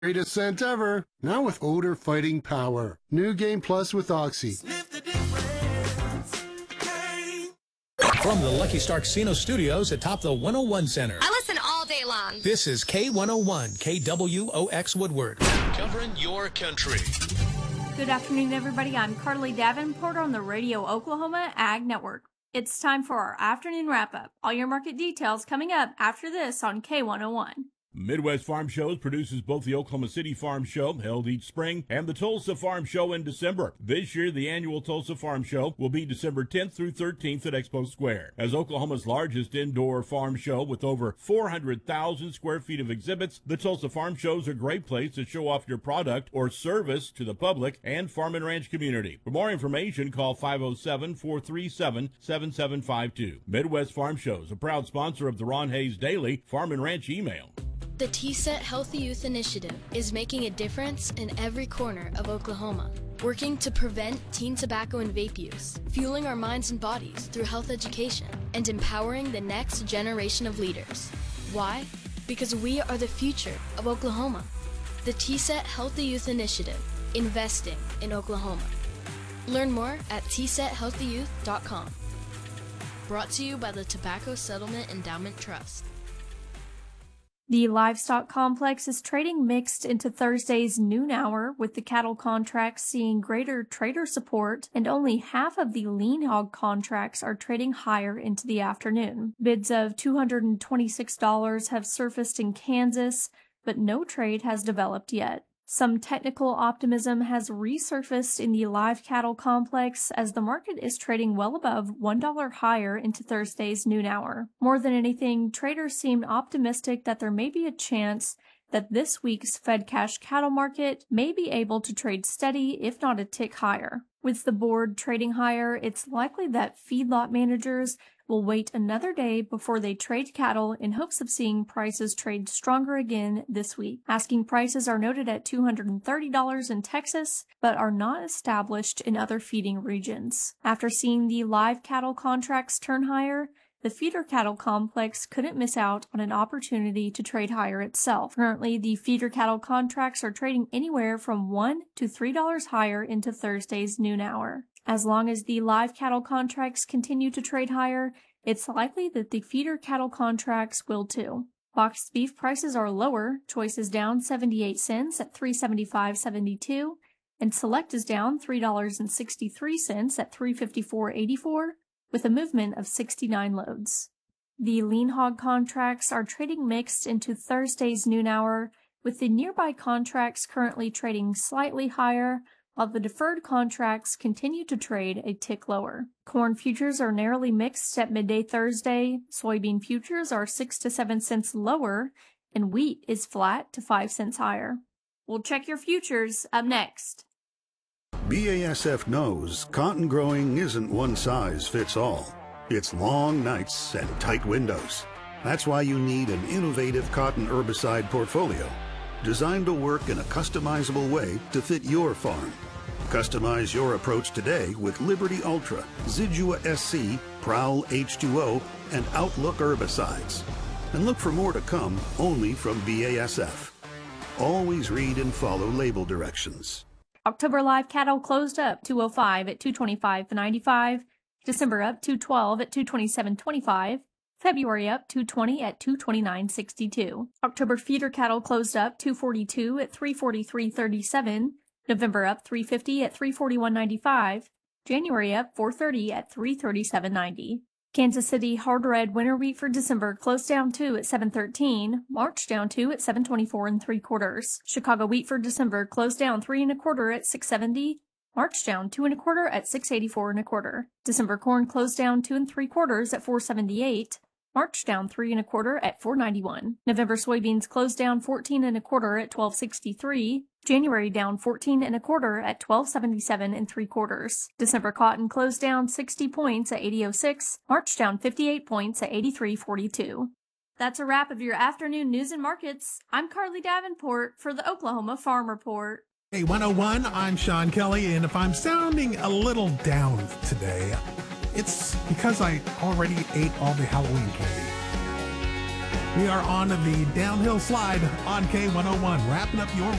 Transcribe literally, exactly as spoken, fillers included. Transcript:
Greatest scent ever, now with odor fighting power. New Game Plus with Oxy. From the Lucky Star Casino Studios atop the one oh one Center. I listen all day long. This is K one oh one, K W O X Woodward. Covering your country. Good afternoon, everybody. I'm Carly Davenport on the Radio Oklahoma Ag Network. It's time for our afternoon wrap-up. All your market details coming up after this on K one oh one. Midwest Farm Shows produces both the Oklahoma City Farm Show, held each spring, and the Tulsa Farm Show in December. This year, the annual Tulsa Farm Show will be December tenth through thirteenth at Expo Square. As Oklahoma's largest indoor farm show with over four hundred thousand square feet of exhibits, the Tulsa Farm Show is a great place to show off your product or service to the public and farm and ranch community. For more information, call five oh seven, four three seven, seven seven five two. Midwest Farm Shows, a proud sponsor of the Ron Hayes Daily Farm and Ranch email. The T S E T Healthy Youth Initiative is making a difference in every corner of Oklahoma, working to prevent teen tobacco and vape use, fueling our minds and bodies through health education, and empowering the next generation of leaders. Why? Because we are the future of Oklahoma. The T S E T Healthy Youth Initiative, investing in Oklahoma. Learn more at T S E T healthy youth dot com. Brought to you by the Tobacco Settlement Endowment Trust. The livestock complex is trading mixed into Thursday's noon hour, with the cattle contracts seeing greater trader support, and only half of the lean hog contracts are trading higher into the afternoon. Bids of two hundred twenty-six dollars have surfaced in Kansas, but no trade has developed yet. Some technical optimism has resurfaced in the live cattle complex as the market is trading well above one dollar higher into Thursday's noon hour. More than anything, traders seem optimistic that there may be a chance that this week's Fed cash cattle market may be able to trade steady, if not a tick higher. With the board trading higher, it's likely that feedlot managers will wait another day before they trade cattle in hopes of seeing prices trade stronger again this week. Asking prices are noted at two hundred thirty dollars in Texas, but are not established in other feeding regions. After seeing the live cattle contracts turn higher, the feeder cattle complex couldn't miss out on an opportunity to trade higher itself. Currently, the feeder cattle contracts are trading anywhere from one to three dollars higher into Thursday's noon hour. As long as the live cattle contracts continue to trade higher, it's likely that the feeder cattle contracts will too. Boxed beef prices are lower. Choice is down seventy-eight cents at three seventy-five seventy-two, and Select is down three dollars and sixty-three cents at three fifty-four eighty-four, with a movement of sixty-nine loads. The lean hog contracts are trading mixed into Thursday's noon hour, with the nearby contracts currently trading slightly higher, while the deferred contracts continue to trade a tick lower. Corn futures are narrowly mixed at midday Thursday, soybean futures are six to seven cents lower, and wheat is flat to five cents higher. We'll check your futures up next. B A S F knows cotton growing isn't one size fits all. It's long nights and tight windows. That's why you need an innovative cotton herbicide portfolio designed to work in a customizable way to fit your farm. Customize your approach today with Liberty Ultra, Zidua S C, Prowl H two O, and Outlook herbicides. And look for more to come only from B A S F. Always read and follow label directions. October live cattle closed up two oh five at two twenty-five ninety-five, December up two twelve at two twenty-seven twenty-five, February up two twenty at two twenty-nine sixty-two. October feeder cattle closed up two forty-two at three forty-three thirty-seven, November up three fifty at three forty-one ninety-five, January up four thirty at three thirty-seven ninety. Kansas City hard red winter wheat for December closed down two at seven thirteen, March down two at seven twenty-four and three quarters. Chicago wheat for December closed down three and a quarter at six seventy, March down two and a quarter at six eighty-four and a quarter. December corn closed down two and three quarters at four seventy-eight, March down three and a quarter at four ninety-one. November soybeans closed down fourteen and a quarter at twelve sixty-three. January down fourteen and a quarter at twelve seventy-seven and three quarters. December cotton closed down sixty points at eighty oh six. March down fifty-eight points at eighty-three forty-two. That's a wrap of your afternoon news and markets. I'm Carly Davenport for the Oklahoma Farm Report. Hey, one oh one, I'm Sean Kelly, and if I'm sounding a little down today, it's because I already ate all the Halloween candy. We are on the downhill slide on K one oh one, wrapping up your